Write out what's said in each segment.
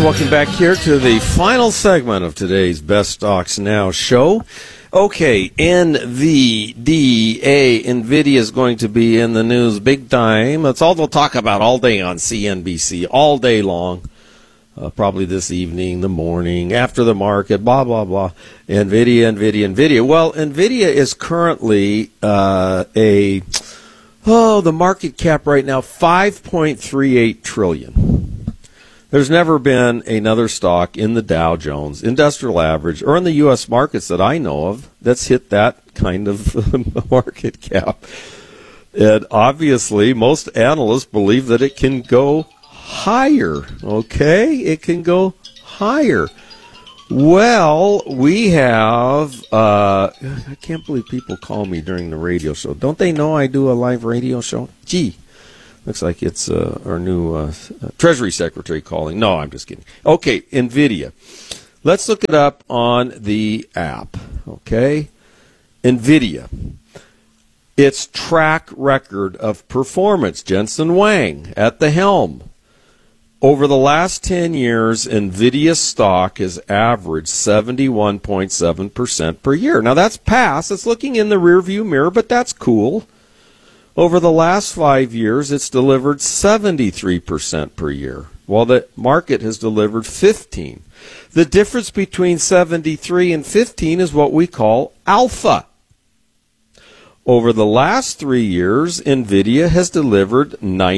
welcome back here to the final segment of today's Best Stocks Now show. Okay, NVDA, NVIDIA is going to be in the news big time. That's all they'll talk about all day on CNBC, all day long. Probably this evening, the morning, after the market, blah, blah, blah. NVIDIA. Well, NVIDIA is currently the market cap right now, $5.38 trillion. There's never been another stock in the Dow Jones Industrial Average or in the U.S. markets that I know of that's hit that kind of market cap. And obviously, most analysts believe that it can go higher. Okay? It can go higher. Well, we have, I can't believe people call me during the radio show. Don't they know I do a live radio show? Gee. Looks like it's our new Treasury Secretary calling. No, I'm just kidding. Okay, NVIDIA. Let's look it up on the app. Okay? NVIDIA. Its track record of performance. Jensen Huang at the helm. Over the last 10 years, NVIDIA stock has averaged 71.7% per year. Now, that's past. It's looking in the rearview mirror, but that's cool. Over the last 5 years, it's delivered 73% per year, while the market has delivered 15%. The difference between 73 and 15 is what we call alpha. Over the last 3 years, NVIDIA has delivered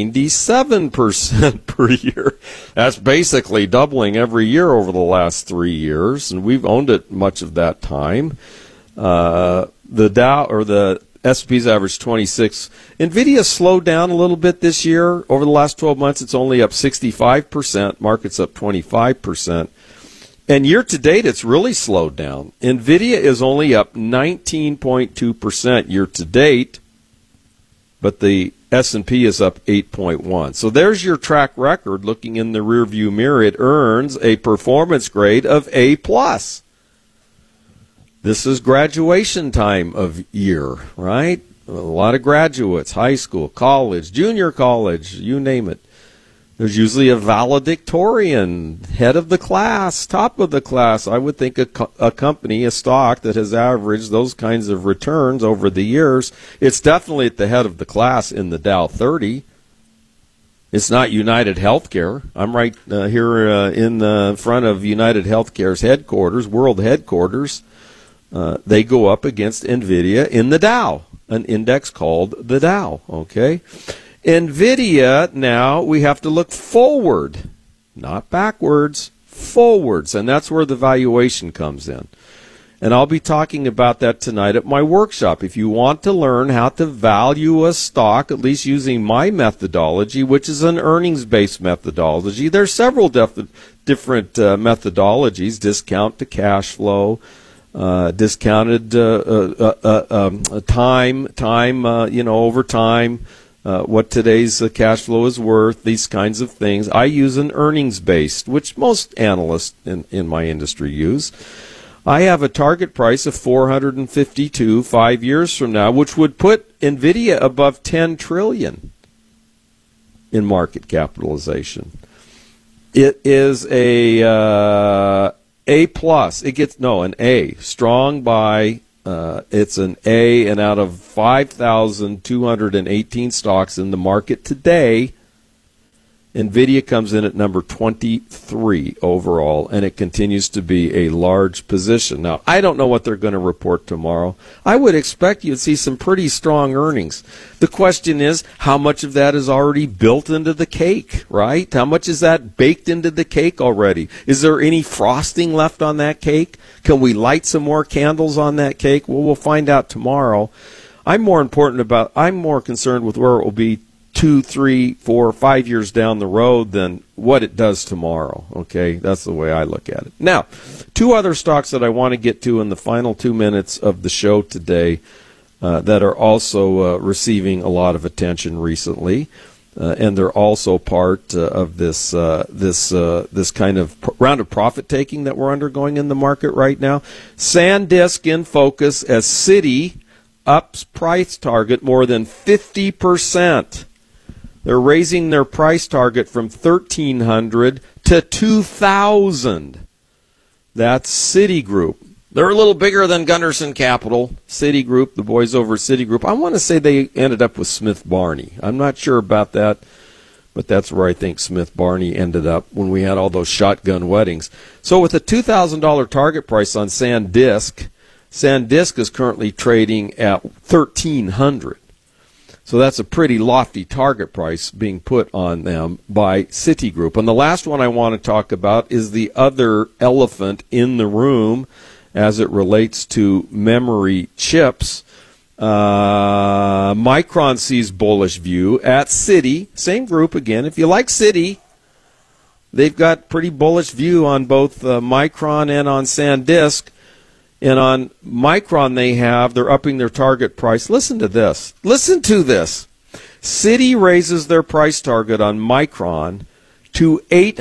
97% per year. That's basically doubling every year over the last 3 years, and we've owned it much of that time. The Dow or the S&P's average 26. NVIDIA slowed down a little bit this year. Over the last 12 months, it's only up 65%. Market's up 25%. And year to date, it's really slowed down. NVIDIA is only up 19.2% year to date, but the S&P is up 8.1%. So there's your track record. Looking in the rearview mirror, it earns a performance grade of A+. This is graduation time of year, right? A lot of graduates, high school, college, junior college, you name it. There's usually a valedictorian, head of the class, top of the class. I would think a company, a stock that has averaged those kinds of returns over the years, it's definitely at the head of the class in the Dow 30. It's not United Healthcare. I'm right here in the front of United Healthcare's headquarters, world headquarters. They go up against NVIDIA in the Dow, an index called the Dow, okay? NVIDIA, now we have to look forward, not backwards, forwards, and that's where the valuation comes in. And I'll be talking about that tonight at my workshop. If you want to learn how to value a stock, at least using my methodology, which is an earnings-based methodology, there's several different methodologies, discount to cash flow, discounted time, over time, what today's cash flow is worth, these kinds of things. I use an earnings-based, which most analysts in my industry use. I have a target price of 452 5 years from now, which would put NVIDIA above 10 trillion in market capitalization. It is A plus. It gets an A. Strong by. It's an A, and out of 5,218 stocks in the market today, NVIDIA comes in at number 23 overall, and it continues to be a large position. Now, I don't know what they're going to report tomorrow. I would expect you'd see some pretty strong earnings. The question is, how much of that is already built into the cake, right? How much is that baked into the cake already? Is there any frosting left on that cake? Can we light some more candles on that cake? Well, we'll find out tomorrow. I'm more concerned with where it will be 2, 3, 4, 5 years down the road than what it does tomorrow. Okay, that's the way I look at it. Now, two other stocks that I want to get to in the final 2 minutes of the show today that are also receiving a lot of attention recently, and they're also part of this kind of round of profit taking that we're undergoing in the market right now. SanDisk in focus as Citi ups price target more than 50%. They're raising their price target from $1,300 to 2,000. That's Citigroup. They're a little bigger than Gunderson Capital. Citigroup, the boys over at Citigroup. I want to say they ended up with Smith Barney. I'm not sure about that, but that's where I think Smith Barney ended up when we had all those shotgun weddings. So with a $2,000 target price on SanDisk, SanDisk is currently trading at $1,300. So that's a pretty lofty target price being put on them by Citigroup. And the last one I want to talk about is the other elephant in the room as it relates to memory chips. Micron sees bullish view at Citi. Same group again. If you like Citi, they've got pretty bullish view on both Micron and on SanDisk. And on Micron, they're upping their target price. Listen to this. Listen to this. Citi raises their price target on Micron to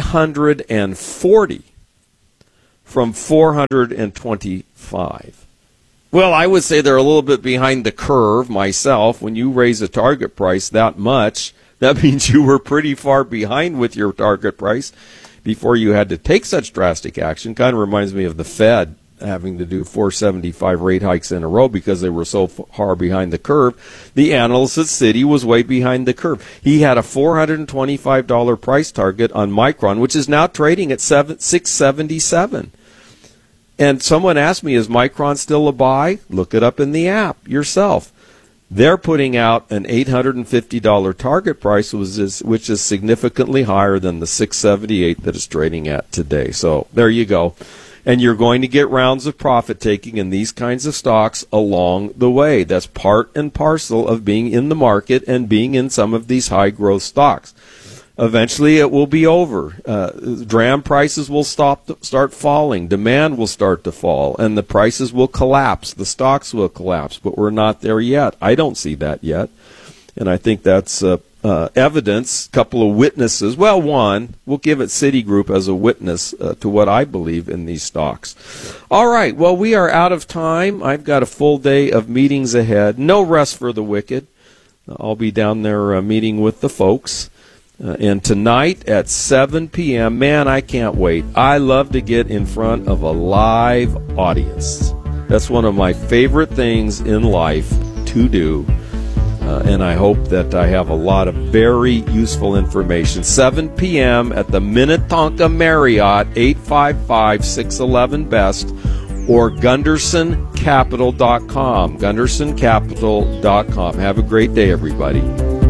$840 from $425. Well, I would say they're a little bit behind the curve myself. When you raise a target price that much, that means you were pretty far behind with your target price before you had to take such drastic action. Kind of reminds me of the Fed having to do 475 rate hikes in a row because they were so far behind the curve. The analyst at Citi was way behind the curve. He had a $425 price target on Micron, which is now trading at $677. And someone asked me, is Micron still a buy? Look it up in the app yourself. They're putting out an $850 target price, which is significantly higher than the $678 that it's trading at today. So there you go. And you're going to get rounds of profit taking in these kinds of stocks along the way. That's part and parcel of being in the market and being in some of these high growth stocks. Eventually it will be over. DRAM prices will start falling. Demand will start to fall. And the prices will collapse. The stocks will collapse. But we're not there yet. I don't see that yet. And I think that's evidence, a couple of witnesses. Well, one, we'll give it Citigroup as a witness to what I believe in these stocks. All right, well, we are out of time. I've got a full day of meetings ahead. No rest for the wicked. I'll be down there meeting with the folks. And tonight at 7 p.m., man, I can't wait. I love to get in front of a live audience. That's one of my favorite things in life to do. And I hope that I have a lot of very useful information. 7 p.m. at the Minnetonka Marriott, 855-611-BEST, or GundersonCapital.com. GundersonCapital.com. Have a great day, everybody.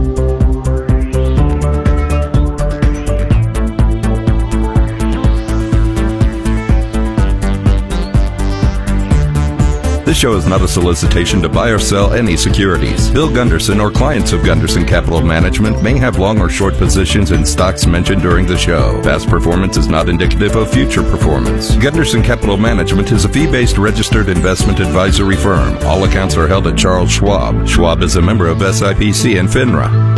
This show is not a solicitation to buy or sell any securities. Bill Gunderson or clients of Gunderson Capital Management may have long or short positions in stocks mentioned during the show. Past performance is not indicative of future performance. Gunderson Capital Management is a fee-based registered investment advisory firm. All accounts are held at Charles Schwab. Schwab is a member of SIPC and FINRA.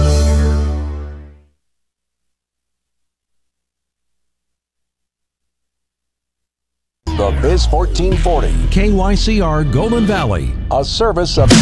The Biz 1440. KYCR Golden Valley. A service of...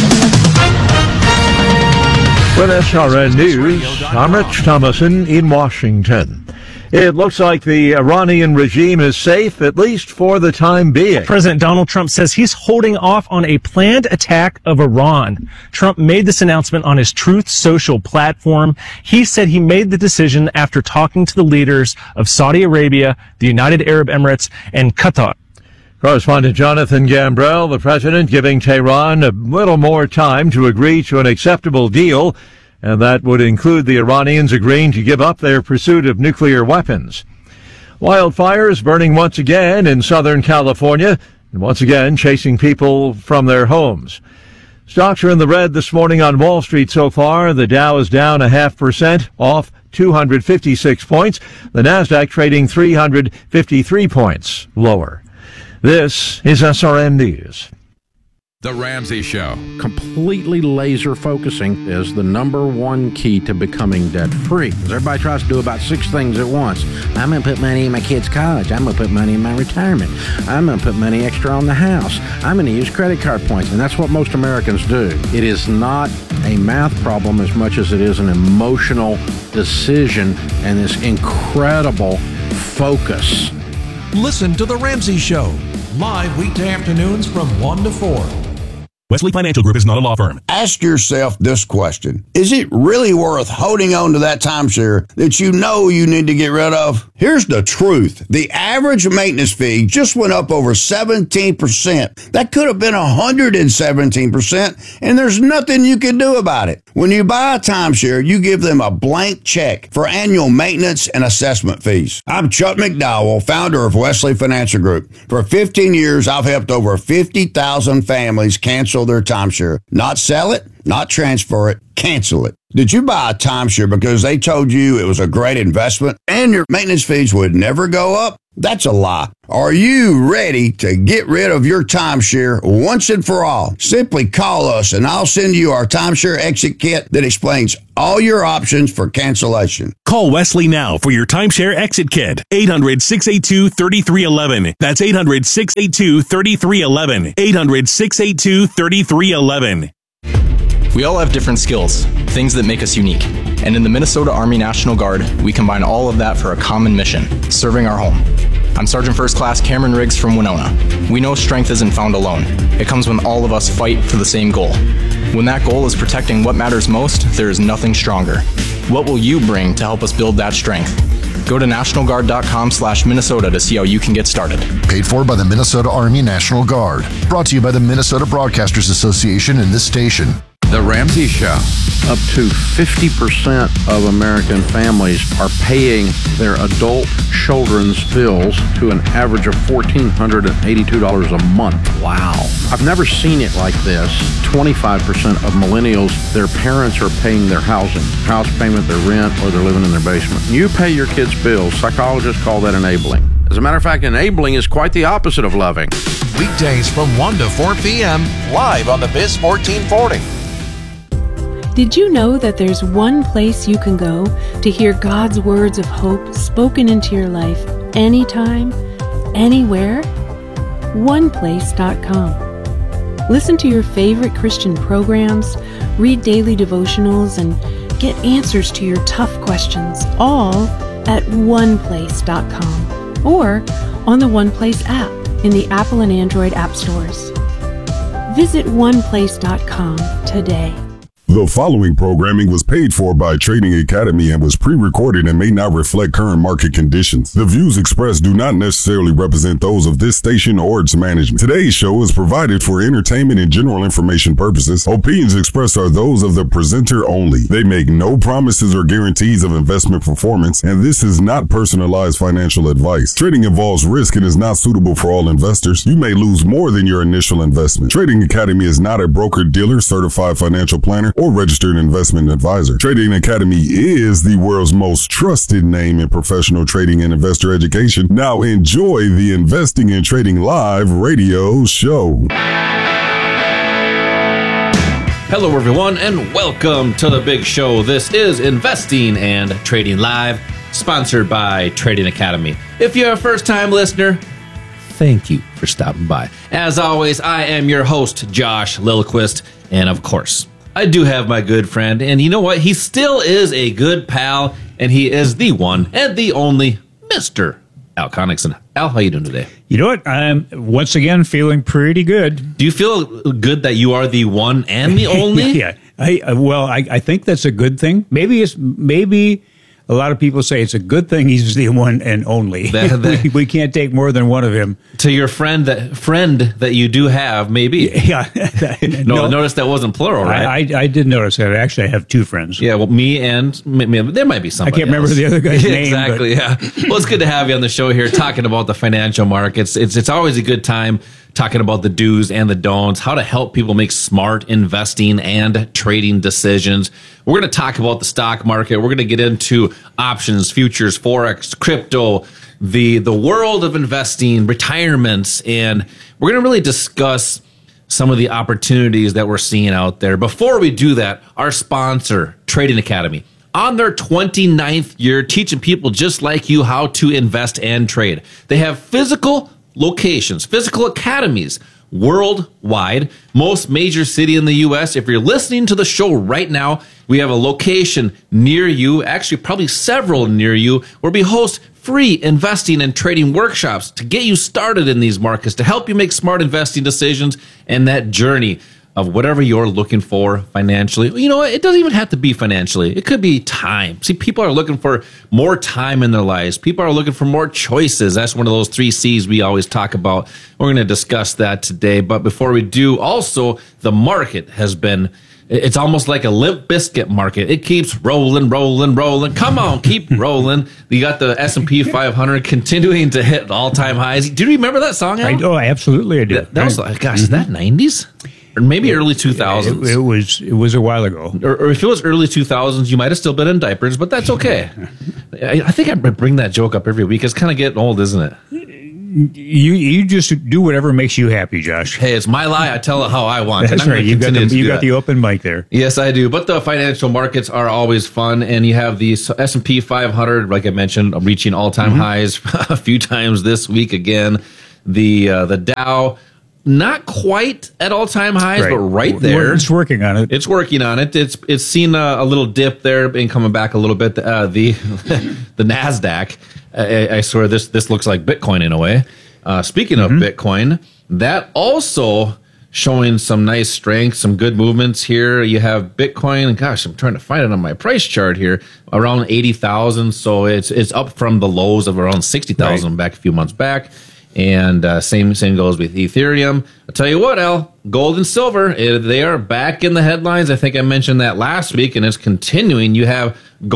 With SRN News, I'm Rich Thomason in Washington. It looks like the Iranian regime is safe, at least for the time being. President Donald Trump says he's holding off on a planned attack of Iran. Trump made this announcement on his Truth Social platform. He said he made the decision after talking to the leaders of Saudi Arabia, the United Arab Emirates, and Qatar. Correspondent Jonathan Gambrell, the president, giving Tehran a little more time to agree to an acceptable deal, and that would include the Iranians agreeing to give up their pursuit of nuclear weapons. Wildfires burning once again in Southern California, and once again chasing people from their homes. Stocks are in the red this morning on Wall Street so far. The Dow is down 0.5%, off 256 points. The Nasdaq trading 353 points lower. This is SRN News. The Ramsey Show. Completely laser focusing is the number one key to becoming debt free. Everybody tries to do about 6 things at once. I'm going to put money in my kids' college. I'm going to put money in my retirement. I'm going to put money extra on the house. I'm going to use credit card points. And that's what most Americans do. It is not a math problem as much as it is an emotional decision and this incredible focus. Listen to The Ramsey Show, live weekday afternoons from 1 to 4. Wesley Financial Group is not a law firm. Ask yourself this question. Is it really worth holding on to that timeshare that you know you need to get rid of? Here's the truth. The average maintenance fee just went up over 17%. That could have been 117%, and there's nothing you can do about it. When you buy a timeshare, you give them a blank check for annual maintenance and assessment fees. I'm Chuck McDowell, founder of Wesley Financial Group. For 15 years, I've helped over 50,000 families cancel their timeshare. Not sell it, not transfer it, cancel it. Did you buy a timeshare because they told you it was a great investment and your maintenance fees would never go up? That's a lie. Are you ready to get rid of your timeshare once and for all? Simply call us and I'll send you our timeshare exit kit that explains all your options for cancellation. Call Wesley now for your timeshare exit kit. 800-682-3311. That's 800-682-3311. 800-682-3311. We all have different skills, things that make us unique. And in the Minnesota Army National Guard, we combine all of that for a common mission, serving our home. I'm Sergeant First Class Cameron Riggs from Winona. We know strength isn't found alone. It comes when all of us fight for the same goal. When that goal is protecting what matters most, there is nothing stronger. What will you bring to help us build that strength? Go to nationalguard.com/Minnesota to see how you can get started. Paid for by the Minnesota Army National Guard. Brought to you by the Minnesota Broadcasters Association and this station. The Ramsey Show. Up to 50% of American families are paying their adult children's bills to an average of $1,482 a month. Wow. I've never seen it like this. 25% of millennials, their parents are paying their house payment, their rent, or they're living in their basement. You pay your kids' bills. Psychologists call that enabling. As a matter of fact, enabling is quite the opposite of loving. Weekdays from 1 to 4 p.m. Live on the Biz 1440. Did you know that there's one place you can go to hear God's words of hope spoken into your life anytime, anywhere? OnePlace.com. Listen to your favorite Christian programs, read daily devotionals, and get answers to your tough questions, all at OnePlace.com or on the OnePlace app in the Apple and Android app stores. Visit OnePlace.com today. The following programming was paid for by Trading Academy and was pre-recorded and may not reflect current market conditions. The views expressed do not necessarily represent those of this station or its management. Today's show is provided for entertainment and general information purposes. Opinions expressed are those of the presenter only. They make no promises or guarantees of investment performance, and this is not personalized financial advice. Trading involves risk and is not suitable for all investors. You may lose more than your initial investment. Trading Academy is not a broker-dealer, certified financial planner, or registered investment advisor. Trading Academy is the world's most trusted name in professional trading and investor education. Now enjoy the Investing and Trading Live radio show. Hello everyone and welcome to the big show. This is Investing and Trading Live, sponsored by Trading Academy. If you're a first-time listener, thank you for stopping by. As always, I am your host, Josh Lillquist, and of course, I do have my good friend, and you know what? He still is a good pal, and he is the one and the only Mr. Al Connickson. Al, how you doing today? You know what? I'm once again feeling pretty good. Do you feel good that you are the one and the only? Yeah. I think that's a good thing. Maybe a lot of people say it's a good thing he's the one and only. We can't take more than one of him. To your friend that you do have, maybe. Yeah. No, notice that wasn't plural, right? I did notice that. Actually, I have two friends. Yeah, well, me and there might be somebody I can't remember the other guy's name. Exactly, yeah. Well, it's good to have you on the show here talking about the financial markets. It's always a good time talking about the do's and the don'ts, how to help people make smart investing and trading decisions. We're going to talk about the stock market. We're going to get into options, futures, forex, crypto, the world of investing, retirements, and we're going to really discuss some of the opportunities that we're seeing out there. Before we do that, our sponsor, Trading Academy, on their 29th year, teaching people just like you how to invest and trade. They have physical locations, physical academies worldwide, most major city in the U.S. If you're listening to the show right now, we have a location near you, actually probably several near you, where we host free investing and trading workshops to get you started in these markets, to help you make smart investing decisions and that journey of whatever you're looking for financially. You know what? It doesn't even have to be financially. It could be time. See, people are looking for more time in their lives. People are looking for more choices. That's one of those 3 C's we always talk about. We're going to discuss that today. But before we do, also, the market has been, it's almost like a Limp Bizkit market. It keeps rolling, rolling, rolling. Come on, keep rolling. You got the S&P 500 continuing to hit all-time highs. Do you remember that song, Al? Oh, absolutely I do. That was, gosh, is that 90s? Or maybe early 2000s. It was a while ago. Or if it was early 2000s, you might have still been in diapers, but that's okay. I think I bring that joke up every week. It's kind of getting old, isn't it? You just do whatever makes you happy, Josh. Hey, it's my lie. I tell it how I want. That's right. You got the open mic there. Yes, I do. But the financial markets are always fun, and you have the S&P 500, like I mentioned, reaching all-time highs a few times this week again. The Dow, not quite at all-time highs, but right there. It's working on it. It's working on it. It's seen a little dip there and coming back a little bit. The NASDAQ, I swear this looks like Bitcoin in a way. Speaking of Bitcoin, that also showing some nice strength, some good movements here. You have Bitcoin, and gosh, I'm trying to find it on my price chart here, around 80,000. So it's up from the lows of around 60,000 back a few months back. And same goes with Ethereum. I'll tell you what, Al, gold and silver, they are back in the headlines. I think I mentioned that last week, and it's continuing. You have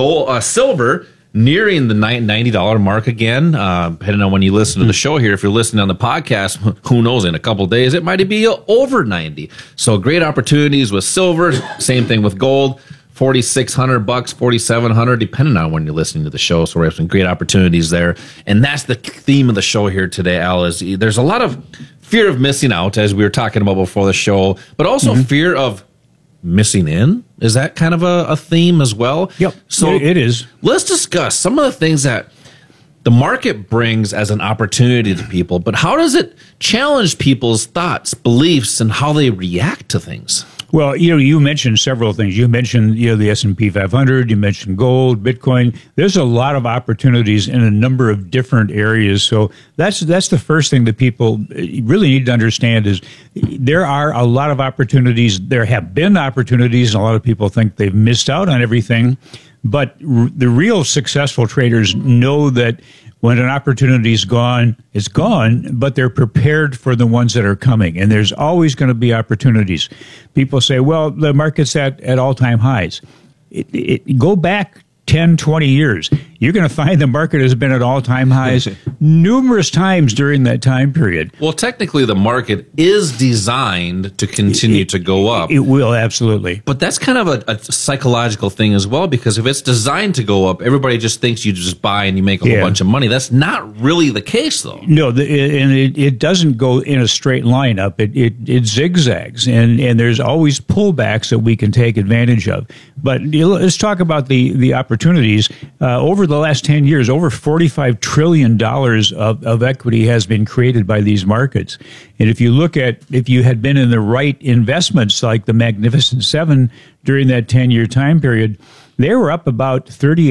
silver nearing the $90 mark again. Depending on when you listen to the show here, if you're listening on the podcast, who knows, in a couple of days, it might be over 90. So great opportunities with silver. Same thing with gold. $4,600, $4,700, depending on when you're listening to the show. So we have some great opportunities there. And that's the theme of the show here today, Al, is there's a lot of fear of missing out, as we were talking about before the show, but also fear of missing in. Is that kind of a theme as well? Yep, so it is. Let's discuss some of the things that the market brings as an opportunity to people, but how does it challenge people's thoughts, beliefs, and how they react to things? Well, you mentioned several things. You mentioned, the S&P 500. You mentioned gold, Bitcoin. There's a lot of opportunities in a number of different areas. So that's the first thing that people really need to understand is there are a lot of opportunities. There have been opportunities, and a lot of people think they've missed out on everything. But the real successful traders know that when an opportunity is gone, it's gone, but they're prepared for the ones that are coming. And there's always going to be opportunities. People say, well, the market's at all-time highs. Go back 10, 20 years. You're going to find the market has been at all-time highs numerous times during that time period. Well, technically, the market is designed to continue to go up. It will, absolutely. But that's kind of a psychological thing as well, because if it's designed to go up, everybody just thinks you just buy and you make a whole bunch of money. That's not really the case, though. No, and it doesn't go in a straight line up. It zigzags, and there's always pullbacks that we can take advantage of. But let's talk about the opportunities. Over the last 10 years, over $45 trillion of equity has been created by these markets. And if you had been in the right investments, like the Magnificent Seven during that 10-year time period, they were up about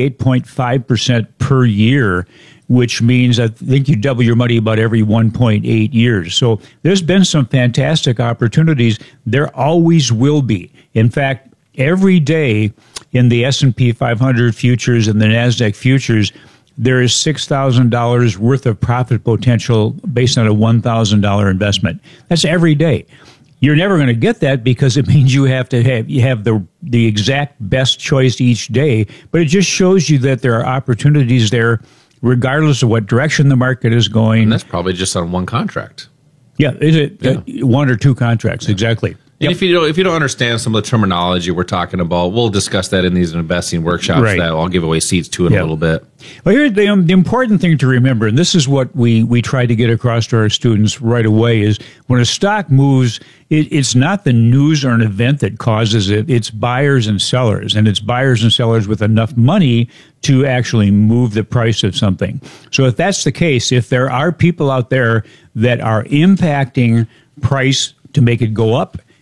38.5% per year, which means I think you double your money about every 1.8 years. So there's been some fantastic opportunities. There always will be. In fact, every day in the S&P 500 futures and the NASDAQ futures, there is $6,000 worth of profit potential based on a $1,000 investment. That's every day. You're never going to get that because it means you have the exact best choice each day. But it just shows you that there are opportunities there, regardless of what direction the market is going. And that's probably just on one contract. Yeah, is it one or two contracts? Exactly. And if you don't understand some of the terminology we're talking about, we'll discuss that in these investing workshops that I'll give away seats to in a little bit. Well, here's the important thing to remember, and this is what we try to get across to our students right away, is when a stock moves, it's not the news or an event that causes it. It's buyers and sellers, and it's buyers and sellers with enough money to actually move the price of something. So if that's the case, if there are people out there that are impacting price to make it go up,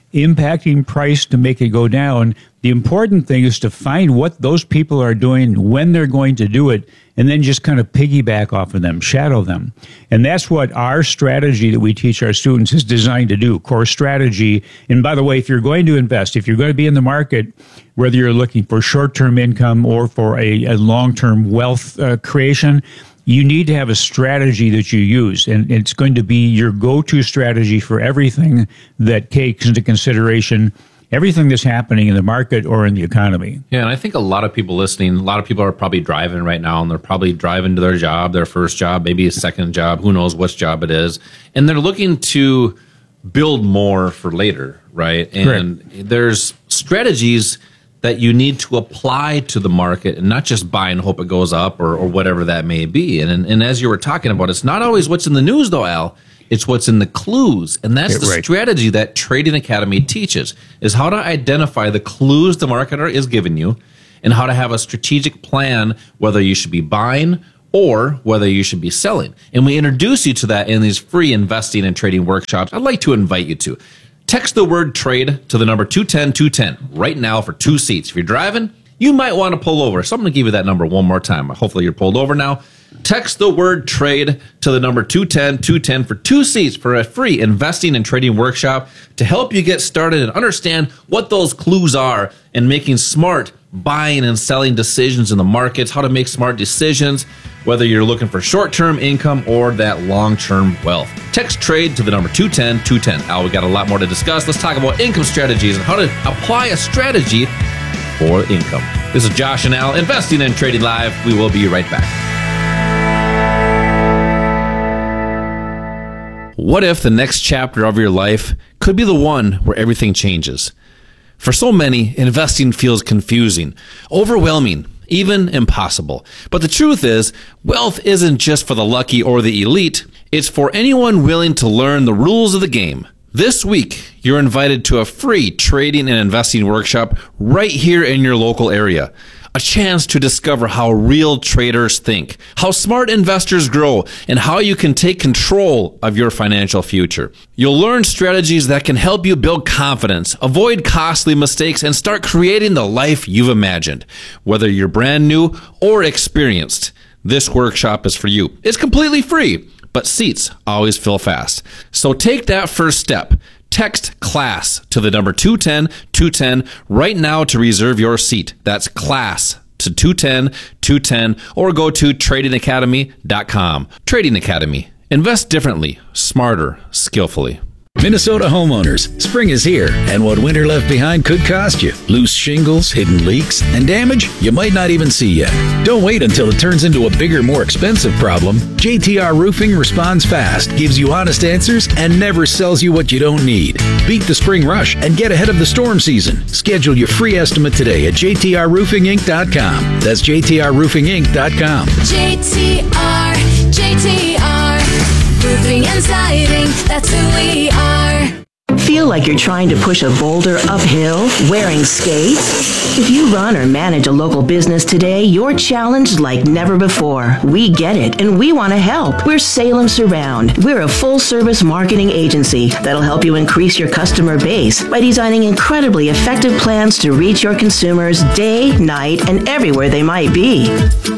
impacting price to make it go down. The important thing is to find what those people are doing, when they're going to do it, and then just kind of piggyback off of them, shadow them. And that's what our strategy that we teach our students is designed to do, core strategy. And by the way, if you're going to invest, if you're going to be in the market, whether you're looking for short-term income or for a long-term wealth creation, you need to have a strategy that you use, and it's going to be your go-to strategy for everything that takes into consideration everything that's happening in the market or in the economy. Yeah, and I think a lot of people listening, a lot of people are probably driving right now, and they're probably driving to their job, their first job, maybe a second job, who knows which job it is, and they're looking to build more for later, right? And there's strategies that you need to apply to the market and not just buy and hope it goes up or whatever that may be. And as you were talking about, it's not always what's in the news though, Al. It's what's in the clues. And that's the strategy that Trading Academy teaches, is how to identify the clues the marketer is giving you and how to have a strategic plan, whether you should be buying or whether you should be selling. And we introduce you to that in these free investing and trading workshops. I'd like to invite you to. Text the word trade to the number 210-210 right now for 2 seats. If you're driving, you might want to pull over. So I'm going to give you that number one more time. Hopefully you're pulled over now. Text the word trade to the number 210-210 for 2 seats for a free investing and trading workshop to help you get started and understand what those clues are in making smart buying and selling decisions in the markets, how to make smart decisions, whether you're looking for short-term income or that long-term wealth. Text trade to the number 210-210. Al, we got a lot more to discuss. Let's talk about income strategies and how to apply a strategy for income. This is Josh and Al, Investing and Trading Live. We will be right back. What if the next chapter of your life could be the one where everything changes? For so many, investing feels confusing, overwhelming, even impossible. But the truth is, wealth isn't just for the lucky or the elite. It's for anyone willing to learn the rules of the game. This week, you're invited to a free trading and investing workshop right here in your local area. A chance to discover how real traders think, how smart investors grow, and how you can take control of your financial future. You'll learn strategies that can help you build confidence, avoid costly mistakes, and start creating the life you've imagined. Whether you're brand new or experienced, this workshop is for you. It's completely free, but seats always fill fast. So take that first step. Text CLASS to the number 210-210 right now to reserve your seat. That's CLASS to 210-210, or go to tradingacademy.com. Trading Academy. Invest differently, smarter, skillfully. Minnesota homeowners, spring is here, and what winter left behind could cost you. Loose shingles, hidden leaks, and damage you might not even see yet. Don't wait until it turns into a bigger, more expensive problem. JTR Roofing responds fast, gives you honest answers, and never sells you what you don't need. Beat the spring rush and get ahead of the storm season. Schedule your free estimate today at jtrroofinginc.com. That's jtrroofinginc.com. JTR Roofing and Siding, that's who we are. Feel like you're trying to push a boulder uphill wearing skates? If you run or manage a local business today, you're challenged like never before. We get it, and we want to help. We're Salem Surround. We're a full-service marketing agency that'll help you increase your customer base by designing incredibly effective plans to reach your consumers day, night, and everywhere they might be.